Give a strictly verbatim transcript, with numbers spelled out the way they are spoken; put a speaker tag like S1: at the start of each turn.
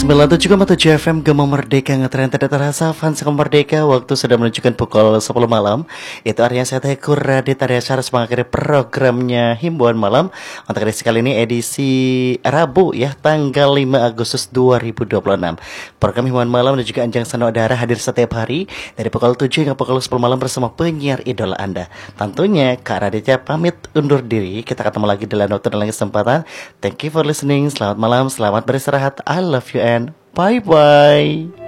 S1: sembilan puluh tujuh koma tujuh F M Gema Merdeka, ngetren tidak terasa, fans Gema Merdeka. Waktu sudah menunjukkan pukul sepuluh malam. Itu artinya saya Tekur Radit Arya Syarif mengakhiri programnya Himbauan Malam untuk edisi kali ini, edisi Rabu ya, tanggal lima Agustus dua ribu dua puluh enam. Program Himbauan Malam dan juga Anjang Sano Udara hadir setiap hari dari pukul tujuh hingga pukul sepuluh malam bersama penyiar idola Anda. Tentunya Kak Raditya pamit undur diri. Kita ketemu lagi dalam waktu dan lain kesempatan. Thank you for listening. Selamat malam, selamat beristirahat. I love you and bye-bye.